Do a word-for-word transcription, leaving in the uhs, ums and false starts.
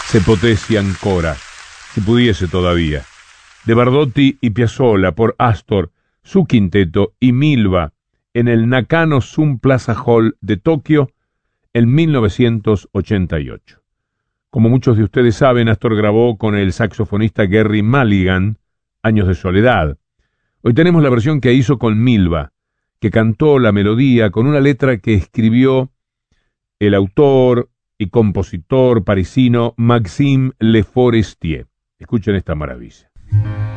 Se potessi ancora, si pudiese todavía, de Bardotti y Piazzolla por Astor, su quinteto y Milva en el Nakano Sun Plaza Hall de Tokio en mil novecientos ochenta y ocho. Como muchos de ustedes saben, Astor grabó con el saxofonista Gerry Mulligan Años de Soledad. Hoy tenemos la versión que hizo con Milva, que cantó la melodía con una letra que escribió el autor y compositor parisino Maxime Le Forestier. Escuchen esta maravilla.